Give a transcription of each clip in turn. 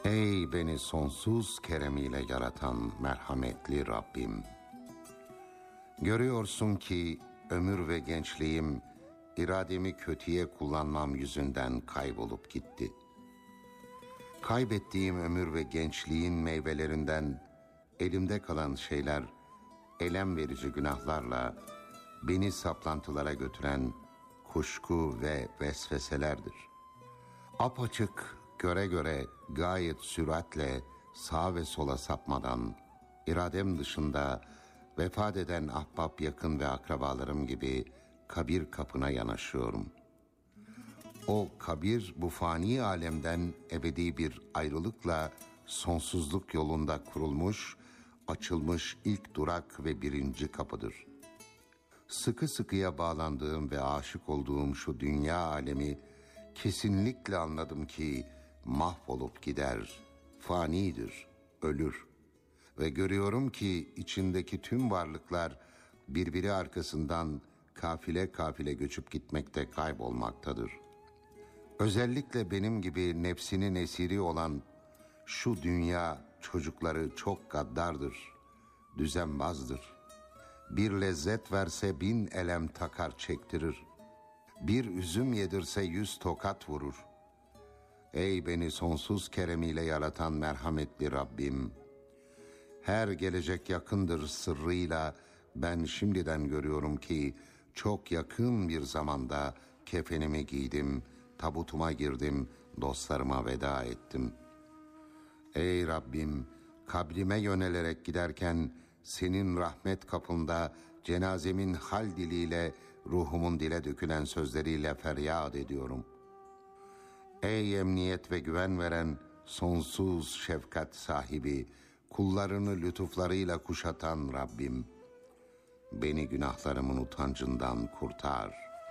Ey beni sonsuz keremiyle yaratan merhametli Rabbim! Görüyorsun ki ömür ve gençliğim irademi kötüye kullanmam yüzünden kaybolup gitti. Kaybettiğim ömür ve gençliğin meyvelerinden elimde kalan şeyler elem verici günahlarla beni saplantılara götüren kuşku ve vesveselerdir. Apaçık göre göre gayet süratle sağa ve sola sapmadan iradem dışında vefat eden ahbap, yakın ve akrabalarım gibi kabir kapına yanaşıyorum. O kabir bu fani alemden ebedi bir ayrılıkla sonsuzluk yolunda kurulmuş, açılmış ilk durak ve birinci kapıdır. Sıkı sıkıya bağlandığım ve aşık olduğum şu dünya alemi kesinlikle anladım ki mahvolup gider, fanidir, ölür. Ve görüyorum ki içindeki tüm varlıklar birbiri arkasından kafile kafile göçüp gitmekte, kaybolmaktadır. Özellikle benim gibi nefsinin esiri olan şu dünya çocukları çok gaddardır, düzenbazdır. Bir lezzet verse 1000 elem takar çektirir. Bir üzüm yedirse 100 tokat vurur. Ey beni sonsuz keremiyle yaratan merhametli Rabbim! Her gelecek yakındır sırrıyla ben şimdiden görüyorum ki çok yakın bir zamanda kefenimi giydim, tabutuma girdim, dostlarıma veda ettim. Ey Rabbim! Kabrime yönelerek giderken senin rahmet kapında cenazemin hal diliyle, ruhumun dile dökülen sözleriyle feryat ediyorum. Ey emniyet ve güven veren sonsuz şefkat sahibi, kullarını lütuflarıyla kuşatan Rabbim, beni günahlarımın utancından kurtar.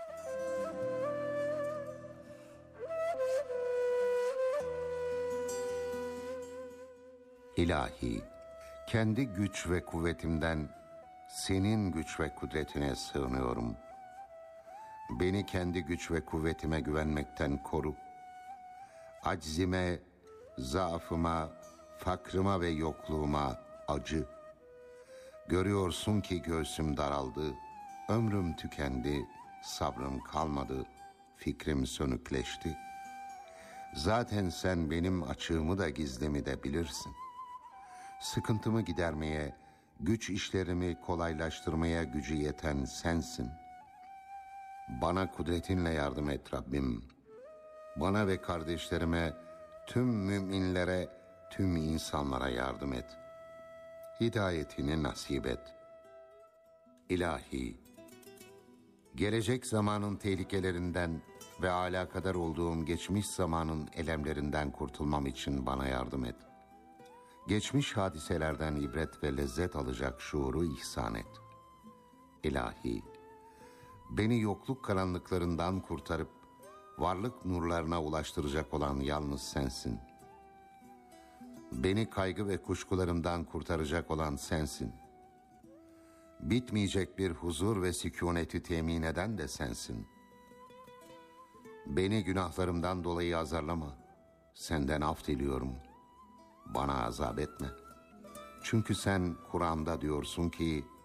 İlahi, kendi güç ve kuvvetimden senin güç ve kudretine sığınıyorum. Beni kendi güç ve kuvvetime güvenmekten koru. Aczime, zaafıma, fakrıma ve yokluğuma acı. Görüyorsun ki göğsüm daraldı, ömrüm tükendi, sabrım kalmadı, fikrim sönükleşti. Zaten sen benim açığımı da gizlimi de bilirsin. Sıkıntımı gidermeye, güç işlerimi kolaylaştırmaya gücü yeten sensin. Bana kudretinle yardım et Rabbim. Bana ve kardeşlerime, tüm müminlere, tüm insanlara yardım et. Hidayetini nasip et. İlahi, gelecek zamanın tehlikelerinden ve alakadar olduğum geçmiş zamanın elemlerinden kurtulmam için bana yardım et. Geçmiş hadiselerden ibret ve lezzet alacak şuuru ihsan et. İlahi, beni yokluk karanlıklarından kurtarıp varlık nurlarına ulaştıracak olan yalnız sensin. Beni kaygı ve kuşkularımdan kurtaracak olan sensin. Bitmeyecek bir huzur ve sükûneti temin eden de sensin. Beni günahlarımdan dolayı azarlama. Senden af diliyorum. Bana azap etme. Çünkü sen Kur'an'da diyorsun ki